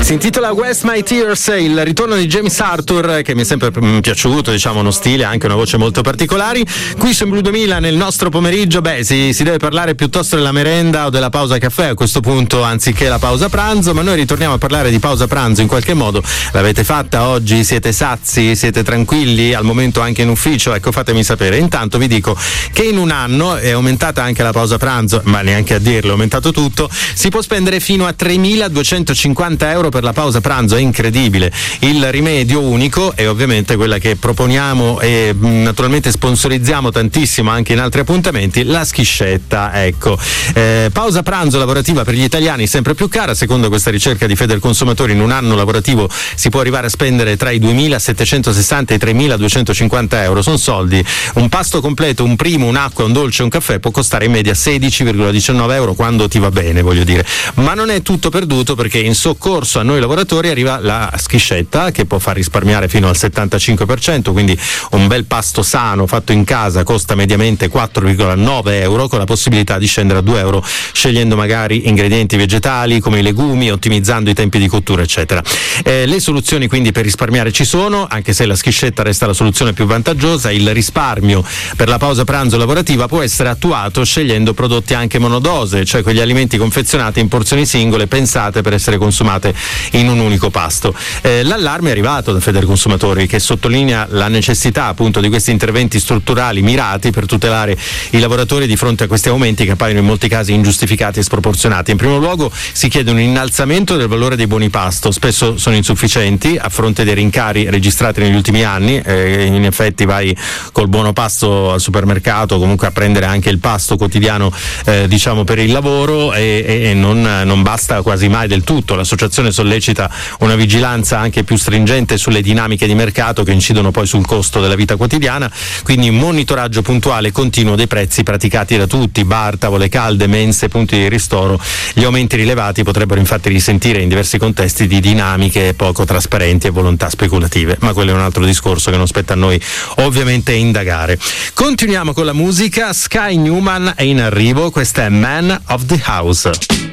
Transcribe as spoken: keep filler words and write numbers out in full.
Si intitola West My Tears, il ritorno di James Arthur, che mi è sempre piaciuto, diciamo uno stile, anche una voce molto particolari. Qui su Blu duemila nel nostro pomeriggio, beh, si, si deve parlare piuttosto della merenda o della pausa caffè a questo punto, anziché la pausa pranzo, ma noi ritorniamo a parlare di pausa pranzo in qualche modo. L'avete fatta oggi? Siete sazi? Siete tranquilli? Al momento anche in ufficio? Ecco, fatemi sapere. Intanto vi dico che in un anno è aumentata anche la pausa pranzo, ma neanche a dirlo, è aumentato tutto. Si può spendere fino a tremiladuecentocinquanta euro per la pausa pranzo, è incredibile. Il rimedio unico è ovviamente quella che proponiamo e naturalmente sponsorizziamo tantissimo anche in altri appuntamenti, la schiscetta, ecco. Eh, pausa pranzo lavorativa per gli italiani sempre più cara, secondo questa ricerca di Federconsumatori in un anno lavorativo si può arrivare a spendere tra i duemilasettecentosessanta e i tremiladuecentocinquanta euro, sono soldi. Un pasto completo, un primo, un'acqua, un dolce, un caffè può costare in media sedici virgola diciannove euro quando ti va bene, voglio dire. Ma non è tutto perduto, perché in soccorso a noi lavoratori arriva la schiscetta che può far risparmiare fino al settantacinque per cento, quindi un bel pasto sano fatto in casa costa mediamente quattro virgola nove euro, con la possibilità di scendere a due euro scegliendo magari ingredienti vegetali come i legumi, ottimizzando i tempi di cottura eccetera. Eh, le soluzioni quindi per risparmiare ci sono, anche se la schiscetta resta la soluzione più vantaggiosa. Il risparmio per la pausa pranzo lavorativa può essere attuato scegliendo prodotti anche monodose, cioè quegli alimenti confezionati in porzioni singole pensate per essere consumate in un unico pasto. Eh, l'allarme è arrivato da Federconsumatori, che sottolinea la necessità appunto di questi interventi strutturali mirati per tutelare i lavoratori di fronte a questi aumenti che appaiono in molti casi ingiustificati e sproporzionati. In primo luogo si chiede un innalzamento del valore dei buoni pasto, spesso sono insufficienti a fronte dei rincari registrati negli ultimi anni. Eh, in effetti vai col buono pasto al supermercato comunque a prendere anche il pasto quotidiano eh, diciamo per il lavoro e, e, e non, non basta quasi mai del tutto. L'associazione sollecita una vigilanza anche più stringente sulle dinamiche di mercato che incidono poi sul costo della vita quotidiana, quindi un monitoraggio puntuale e continuo dei prezzi praticati da tutti, bar, tavole calde, mense, punti di ristoro. Gli aumenti rilevati potrebbero infatti risentire in diversi contesti di dinamiche poco trasparenti e volontà speculative, ma quello è un altro discorso che non spetta a noi ovviamente indagare. Continuiamo con la musica. Sky Newman è in arrivo, questa è Man of the House.